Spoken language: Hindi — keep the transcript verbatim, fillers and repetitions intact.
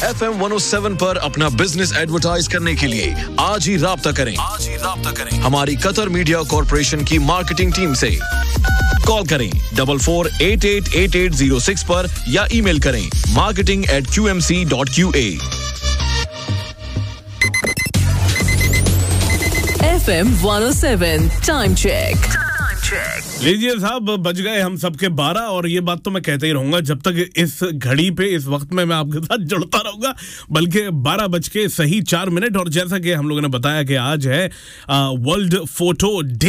F M one O seven पर अपना बिजनेस एडवर्टाइज करने के लिए आज ही राब्ता करें आज ही राब्ता करें हमारी कतर मीडिया कॉर्पोरेशन की मार्केटिंग टीम से। कॉल करें double four eight eight eight eight zero six पर या ईमेल करें marketing eight Q M C dot Q A. F M one O seven time check. लीजिए साहब, बज गए हम सबके बारह और ये बात तो मैं कहते ही रहूंगा जब तक इस घड़ी पे इस वक्त में मैं आपके साथ जुड़ता रहूंगा, बल्कि बारह बज के सही चार मिनट। और जैसा कि हम लोगों ने बताया कि आज है वर्ल्ड फोटो डे।